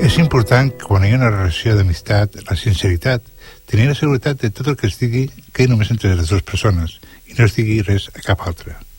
És important que quan hi ha una relació d'amistat, la sinceritat, tenir la seguretat de tot el que es digui quedi només entre les dues persones i no es digui res a cap altra.